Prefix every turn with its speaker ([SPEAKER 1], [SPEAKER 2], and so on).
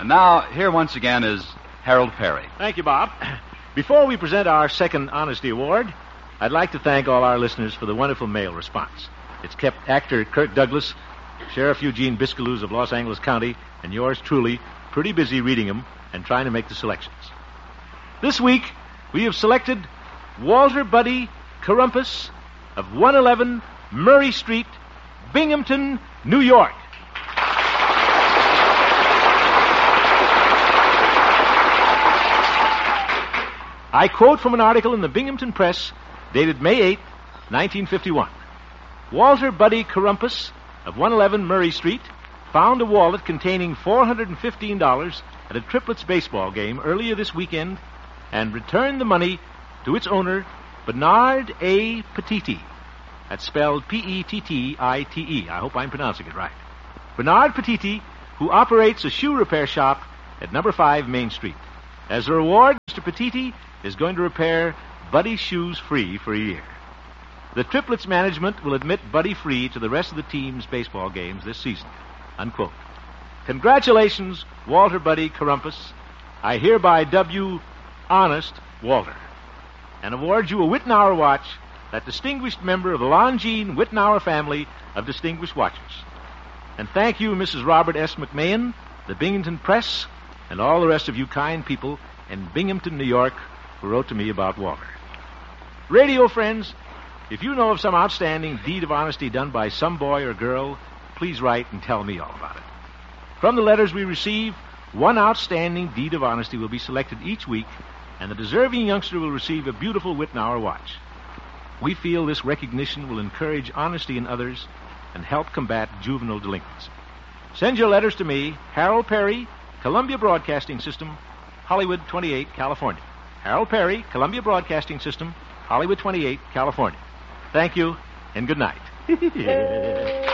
[SPEAKER 1] And now, here once again is Harold Perry.
[SPEAKER 2] Thank you, Bob. Before we present our second Honesty Award, I'd like to thank all our listeners for the wonderful mail response. It's kept actor Kirk Douglas, Sheriff Eugene Biscaluz of Los Angeles County, and yours truly pretty busy reading them and trying to make the selections. This week, we have selected Walter Buddy Carumpus of 111 Murray Street, Binghamton, New York. I quote from an article in the Binghamton Press dated May 8, 1951. Walter Buddy Carumpus of 111 Murray Street found a wallet containing $415 at a Triplets baseball game earlier this weekend and returned the money to its owner, Bernard A. Petiti. That's spelled P-E-T-T-I-T-E. I hope I'm pronouncing it right. Bernard Petiti, who operates a shoe repair shop at number 5 Main Street. As a reward, Mr. Petiti is going to repair Buddy's shoes free for a year. The Triplets management will admit Buddy free to the rest of the team's baseball games this season. Unquote. Congratulations, Walter Buddy Carumpus. I hereby dub you Honest Walter, and award you a Wittenauer watch, that distinguished member of the Longines Wittenauer family of distinguished watchers. And thank you, Mrs. Robert S. McMahon, the Binghamton Press, and all the rest of you kind people in Binghamton, New York, who wrote to me about Walter. Radio friends, if you know of some outstanding deed of honesty done by some boy or girl, please write and tell me all about it. From the letters we receive, one outstanding deed of honesty will be selected each week, and the deserving youngster will receive a beautiful Wittenauer watch. We feel this recognition will encourage honesty in others and help combat juvenile delinquency. Send your letters to me, Harold Perry, Columbia Broadcasting System, Hollywood 28, California. Harold Perry, Columbia Broadcasting System, Hollywood 28, California. Thank you, and good night.